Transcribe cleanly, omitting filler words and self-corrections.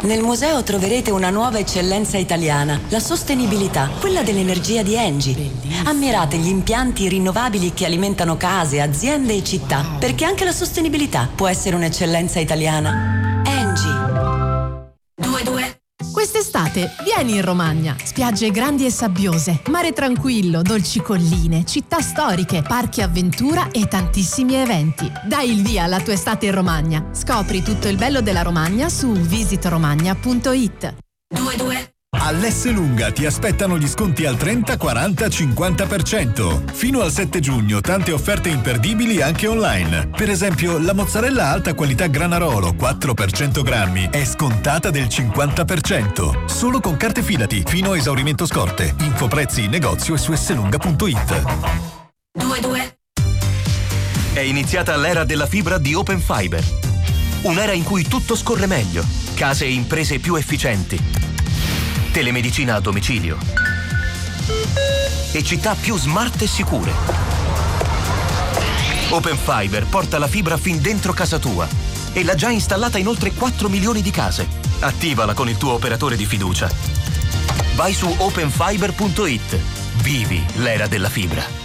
Nel museo troverete una nuova eccellenza italiana, la sostenibilità, quella dell'energia di Engie. Bellissimo. Ammirate gli impianti rinnovabili che alimentano case, aziende e città, perché anche la sostenibilità può essere un'eccellenza italiana. Engie. 22. Quest'estate vieni in Romagna. Spiagge grandi e sabbiose, mare tranquillo, dolci colline, città storiche, parchi avventura e tantissimi eventi. Dai il via alla tua estate in Romagna. Scopri tutto il bello della Romagna su visitromagna.it. 22. All'Esselunga ti aspettano gli sconti al 30, 40, 50%. Fino al 7 giugno tante offerte imperdibili anche online. Per esempio, la mozzarella alta qualità Granarolo 4 per 100 grammi è scontata del 50%. Solo con carte Fidati, fino a esaurimento scorte. Info prezzi in negozio e su esselunga.it. 22. È iniziata l'era della fibra di Open Fiber. Un'era in cui tutto scorre meglio. Case e imprese più efficienti. Telemedicina a domicilio e città più smart e sicure. Open Fiber porta la fibra fin dentro casa tua e l'ha già installata in oltre 4 milioni di case. Attivala con il tuo operatore di fiducia. Vai su openfiber.it. Vivi l'era della fibra.